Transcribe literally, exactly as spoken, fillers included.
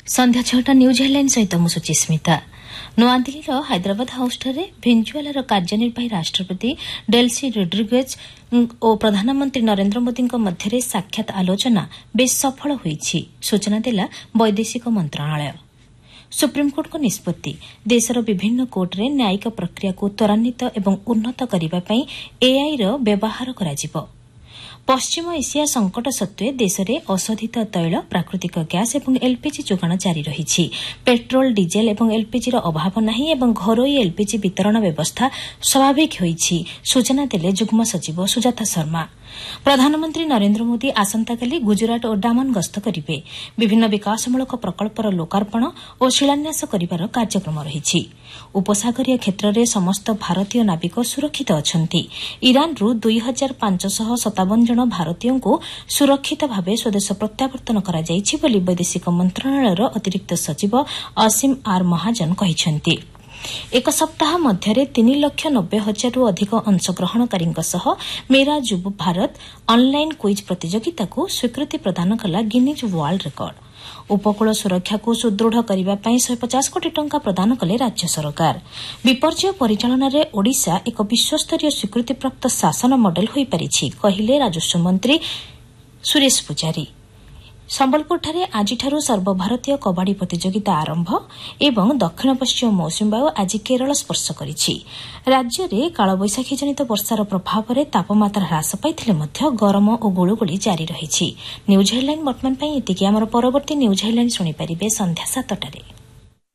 संध्या छटा news headline सहित मु सुचिस्मिता नुआदिल्लीर हैदराबाद हाउसଠାରେ ଭେନେଜୁଏଲାର କାର୍ଯ୍ୟନିର୍ବାହୀ ରାଷ୍ଟ୍ରପତି ଡେଲ୍ସି ରୋଡ୍ରିଗେଜ୍ ଓ ପ୍ରଧାନମନ୍ତ୍ରୀ ନରେନ୍ଦ୍ର ମୋଦିଙ୍କ ମଧ୍ୟରେ ସାକ୍ଷାତ ଆଲୋଚନା ବେଶ୍ ସଫଳ ହୋଇଛି ସୂଚନା ଦେଲା ବୈଦେଶିକ ମନ୍ତ୍ରଣାଳୟ। ସୁପ୍ରିମକୋର୍ଟଙ୍କ ନିଷ୍ପତ୍ତି ଦେଶର ବିଭିନ୍ନ କୋର୍ଟରେ ନ୍ୟାୟିକ ପ୍ରକ୍ରିୟାକୁ ତ୍ୱରାନ୍ୱିତ ଏବଂ ଉନ୍ନତ କରିବା ପାଇଁ ଏଆଇର ବ୍ୟବହାର କରାଯିବ। ପଶ୍ଚିମ ଏସିଆ ସଂକଟ ସତ୍ତ୍ୱେ ଦେଶରେ ଅଶୋଧିତ ତୈଳ ପ୍ରାକୃତିକ ଗ୍ୟାସ୍ ଏବଂ ଏଲ୍ପିଜି ଯୋଗାଣ ଜାରି ରହିଛି। ପେଟ୍ରୋଲ ଡିଜେଲ୍ ଏବଂ ଏଲ୍ପିଜିର ଅଭାବ ନାହିଁ ଏବଂ ଘରୋଇ ଏଲ୍ପିଜି ବିତରଣ ବ୍ୟବସ୍ଥା ସ୍ୱାଭାବିକ ହୋଇଛି ସୂଚନା ଦେଲେ ଯୁଗ୍ମ ସଚିବ ସୁଜାତା ଶର୍ମା। ପ୍ରଧାନମନ୍ତ୍ରୀ ନରେନ୍ଦ୍ର ମୋଦି ଆସନ୍ତାକାଲି ଗୁଜରାଟ ଓ ଡାମନ ଗସ୍ତ କରିବେ। ବିଭିନ୍ନ ବିକାଶମୂଳକ ପ୍ରକଳ୍ପର ଲୋକାର୍ପଣ ଓ ଶିଳାନ୍ୟାସ କରିବାର କାର୍ଯ୍ୟକ୍ରମ ରହିଛି। ଉପସାଗରୀୟ କ୍ଷେତ୍ରରେ ସମସ୍ତ ଭାରତୀୟ ନାବିକ ସୁରକ୍ଷିତ ଅଛନ୍ତି। ଇରାନରୁ ଦୁଇ ହଜାର ପାଞ୍ଚଶହ ସତାବନ ଜଣ ଭାରତୀୟଙ୍କୁ ସୁରକ୍ଷିତ ଭାବେ ସ୍ୱଦେଶ ପ୍ରତ୍ୟାବର୍ତ୍ତନ କରାଯାଇଛି ବୋଲି ବୈଦେଶିକ ମନ୍ତ୍ରଣାଳୟର ଅତିରିକ୍ତ ସଚିବ ଅସୀମ ଆର୍ ମହାଜନ କହିଛନ୍ତି। ଏକ ସପ୍ତାହ ମଧ୍ୟରେ ତିନି ଲକ୍ଷ ନବେ ହଜାରରୁ ଅଧିକ ଅଂଶଗ୍ରହଣକାରୀଙ୍କ ସହ ମେରା ଯୁବ ଭାରତ ଅନ୍ଲାଇନ୍ କୁଇଜ୍ ପ୍ରତିଯୋଗିତାକୁ ସ୍ୱୀକୃତି ପ୍ରଦାନ କଲା ଗିନିଜ୍ ୱାର୍ଲଡ ରେକର୍ଡ। ଉପକୂଳ ସୁରକ୍ଷାକୁ ସୁଦୃଢ଼ କରିବା ପାଇଁ ଶହେ ପଚାଶ କୋଟି ଟଙ୍କା ପ୍ରଦାନ କଲେ ରାଜ୍ୟ ସରକାର। ବିପର୍ଯ୍ୟୟ ପରିଚାଳନାରେ ଓଡ଼ିଶା ଏକ ବିଶ୍ୱସ୍ତରୀୟ ସ୍ୱୀକୃତିପ୍ରାପ୍ତ ଶାସନ ମଡେଲ ହୋଇପାରିଛି କହିଲେ ରାଜସ୍ୱ ମନ୍ତ୍ରୀ ସୁରେଶ ପୂଜାରୀ। ସମ୍ବଲପୁରଠାରେ ଆଜିଠାରୁ ସର୍ବଭାରତୀୟ କବାଡ଼ି ପ୍ରତିଯୋଗିତା ଆରମ୍ଭ ଏବଂ ଦକ୍ଷିଣ ପଶ୍ଚିମ ମୌସୁମୀ ବାୟୁ ଆଜି କେରଳ ସ୍ପର୍ଶ କରିଛି। ରାଜ୍ୟରେ କାଳବୈଶାଖୀ ଜନିତ ବର୍ଷାର ପ୍ରଭାବରେ ତାପମାତ୍ରା ହ୍ରାସ ପାଇଥିଲେ ମଧ୍ୟ ଗରମ ଓ ଗୁଳୁଗୁଳି ଜାରି ରହିଛି। ନ୍ୟୁଜ୍ ହେଡଲାଇନ୍ ବର୍ତ୍ତମାନ ପାଇଁ ଏତିକି। ଆମର ପରବର୍ତ୍ତୀ ନ୍ୟୁଜ୍ ହେଡଲାଇନ୍ ଶୁଣିପାରିବେ ସନ୍ଧ୍ୟା ସାତଟାରେ।